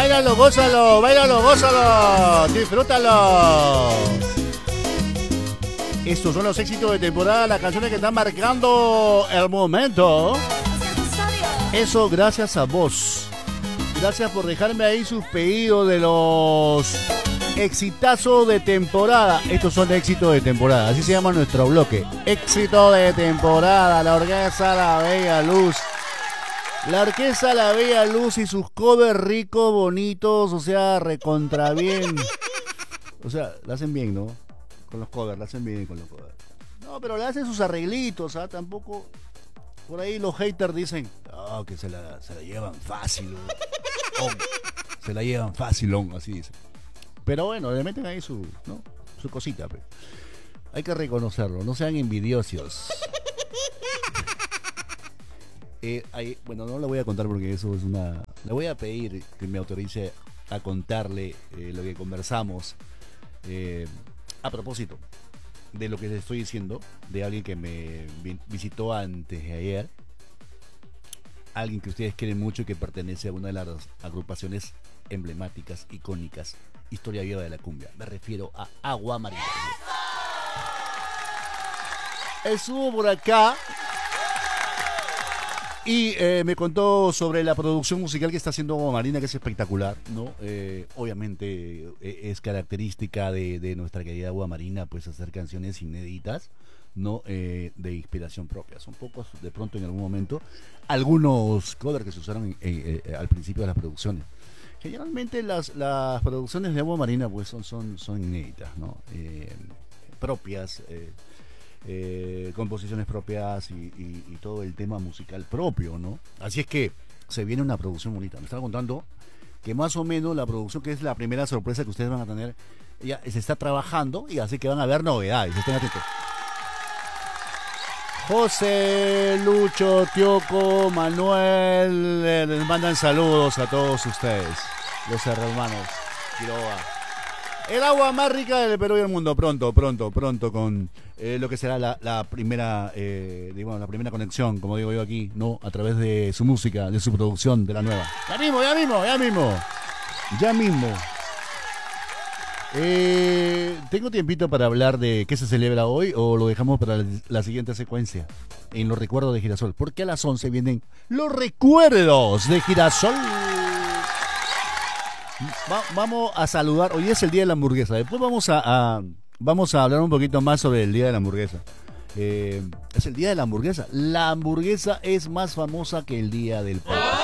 Báilalo, gózalo, disfrútalo. Estos son los éxitos de temporada, las canciones que están marcando el momento. Eso gracias a vos. Gracias por dejarme ahí sus pedidos de los exitazos de temporada. Estos son éxitos de temporada, así se llama nuestro bloque. Éxito de temporada, la Orquesta La Bella Luz. La Orquesta La Bella Luz y sus covers ricos, bonitos, o sea, recontra bien. O sea, la hacen bien, ¿no? Con los covers, la hacen bien con los covers. No, pero le hacen sus arreglitos, ¿ah? Tampoco. Por ahí los haters dicen, oh, que se la llevan fácil. Oh, se la llevan fácil, así dicen. Pero bueno, le meten ahí su cosita. Pues. Hay que reconocerlo, no sean envidiosos. Bueno, no la voy a contar porque eso es una... Le voy a pedir que me autorice a contarle lo que conversamos a propósito de lo que les estoy diciendo, de alguien que me visitó antes de ayer, alguien que ustedes quieren mucho y que pertenece a una de las agrupaciones emblemáticas, icónicas, historia viva de la cumbia. Me refiero a Agua Marina. Estuvo por acá y me contó sobre la producción musical que está haciendo Agua Marina, que es espectacular, ¿no? Obviamente es característica de nuestra querida Agua Marina, pues hacer canciones inéditas, ¿no? De inspiración propia. Son pocos, de pronto en algún momento, algunos covers que se usaron al principio de las producciones. Generalmente las producciones de Agua Marina pues son inéditas, ¿no? Propias, composiciones propias y todo el tema musical propio, ¿no? Así es que se viene una producción bonita. Me estaba contando que más o menos la producción, que es la primera sorpresa que ustedes van a tener, ya se está trabajando y así que van a haber novedades. Estén atentos. José, Lucho, Tioco, Manuel, les mandan saludos a todos ustedes, los hermanos Quiroga. El agua más rica del Perú y del mundo, pronto con lo que será la primera, digamos, la primera conexión, como digo yo aquí, ¿no? A través de su música, de su producción, de la nueva. Ya mismo. ¿Tengo tiempito para hablar de qué se celebra hoy o lo dejamos para la siguiente secuencia? En los recuerdos de Girasol, porque a las 11 vienen los recuerdos de Girasol. Vamos a saludar. Hoy es el día de la hamburguesa. Después vamos a hablar un poquito más sobre el día de la hamburguesa. Es el día de la hamburguesa. La hamburguesa es más famosa que el día del papá.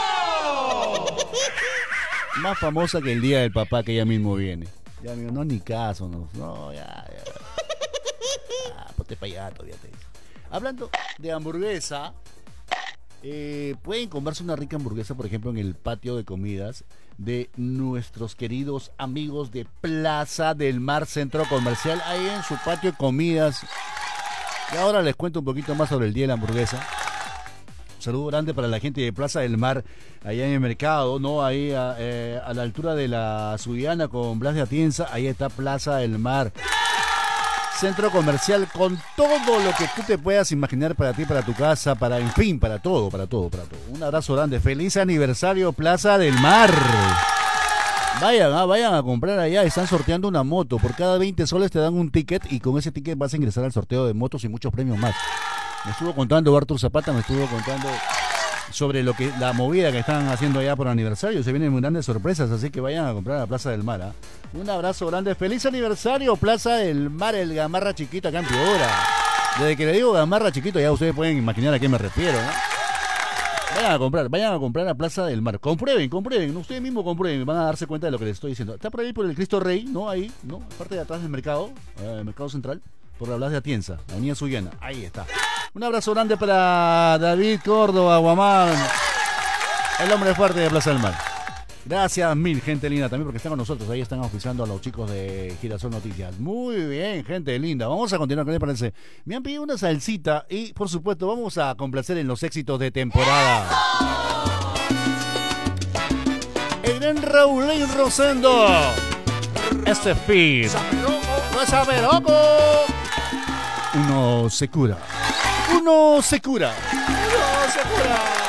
Más famosa que el día del papá, que ya mismo viene. Ya amigo, no ni caso, no, ya. Ponte para allá todavía te dice. Hablando de hamburguesa, pueden comerse una rica hamburguesa, por ejemplo, en el patio de comidas de nuestros queridos amigos de Plaza del Mar Centro Comercial, ahí en su patio de comidas. Y ahora les cuento un poquito más sobre el día de la hamburguesa. Un saludo grande para la gente de Plaza del Mar, allá en el mercado, ¿no? Ahí a la altura de la Sudiana con Blas de Atienza, ahí está Plaza del Mar. Centro comercial con todo lo que tú te puedas imaginar para ti, para tu casa, en fin, para todo. Un abrazo grande. Feliz aniversario, Plaza del Mar. Vayan a comprar allá. Están sorteando una moto. Por cada 20 soles te dan un ticket y con ese ticket vas a ingresar al sorteo de motos y muchos premios más. Me estuvo contando Artur Zapata, sobre la movida que están haciendo allá por aniversario. Se vienen muy grandes sorpresas, así que vayan a comprar a la Plaza del Mar, ¿eh? Un abrazo grande, feliz aniversario Plaza del Mar, el Gamarra chiquito acá en Piura. Desde que le digo Gamarra chiquito ya ustedes pueden imaginar a qué me refiero, ¿no? Vayan a comprar a Plaza del Mar, comprueben, ustedes mismos comprueben, van a darse cuenta de lo que les estoy diciendo. Está por ahí por el Cristo Rey, ¿no? Ahí, ¿no? Parte de atrás del mercado, mercado central, por la Blas de Atienza, la Avenida Sullana, ahí está. Un abrazo grande para David Córdoba, Guamán, el hombre fuerte de Plaza del Mar. Gracias mil, gente linda, también porque están con nosotros. Ahí están oficiando a los chicos de Girasol Noticias. Muy bien, gente linda. Vamos a continuar, ¿qué les parece? Me han pedido una salsita y, por supuesto, vamos a complacer en los éxitos de temporada. El gran Raúl Rosendo. Este feed. ¡No sabe loco! Uno se cura.